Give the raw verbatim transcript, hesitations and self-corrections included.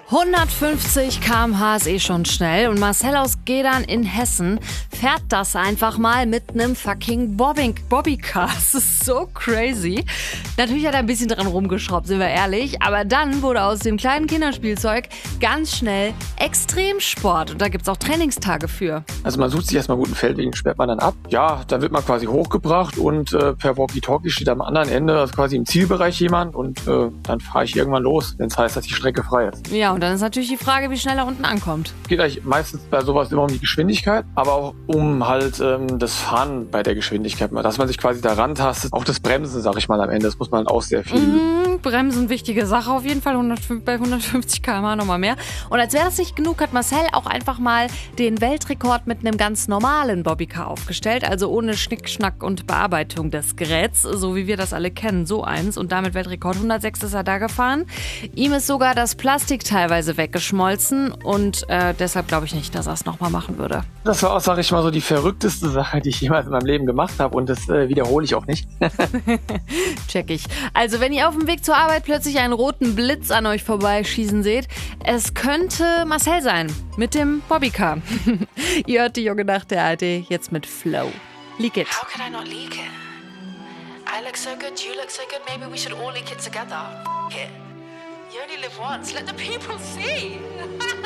hundertfünfzig Kilometer pro Stunde ist eh schon schnell und Marcel aus Gedern in Hessen fährt das einfach mal mit einem fucking Bobbing Bobbycar. Das ist so crazy. Natürlich hat er ein bisschen dran rumgeschraubt, sind wir ehrlich, aber dann wurde aus dem kleinen Kinderspielzeug ganz schnell Extremsport und da gibt's auch Trainingstage für. Also man sucht sich erstmal guten Feldweg, sperrt man dann ab. Ja, dann wird man quasi hochgebracht und äh, per Walkie-Talkie steht am anderen Ende, also quasi im Zielbereich jemand und äh, dann fahre ich irgendwann los, wenn es heißt, dass die Strecke frei ist. Ja, und dann ist natürlich die Frage, wie schnell er unten ankommt. Geht eigentlich meistens bei sowas immer um die Geschwindigkeit, aber auch um halt ähm, das Fahren bei der Geschwindigkeit, dass man sich quasi da rantastet. Auch das Bremsen, sag ich mal am Ende, das muss man auch sehr viel üben. Mhm, Bremsen, wichtige Sache auf jeden Fall, hundertfünf, bei hundertfünfzig Kilometer pro Stunde nochmal mehr. Und als wäre das nicht genug, hat Marcel auch einfach mal den Weltrekord mit einem ganz normalen Bobbycar aufgestellt, also ohne Schnickschnack und Bearbeitung des Geräts, so wie wir das alle kennen, so eins. Und damit Weltrekord hundertsechs ist er da gefahren. Ihm ist sogar das Plastik teilweise weggeschmolzen und äh, deshalb glaube ich nicht, dass er es nochmal machen würde. Das war auch, sag ich mal, so die verrückteste Sache, die ich jemals in meinem Leben gemacht habe und das äh, wiederhole ich auch nicht. Check ich. Also wenn ihr auf dem Weg zur Arbeit plötzlich einen roten Blitz an euch vorbeischießen seht, es könnte Marcel sein mit dem Bobbycar. Ihr hört die Junge Nacht der A R D jetzt mit Flow. Leak it. How could I not leak it? I look so good, you look so good, maybe we should all leak it together. F- it. You only live once, let the people see.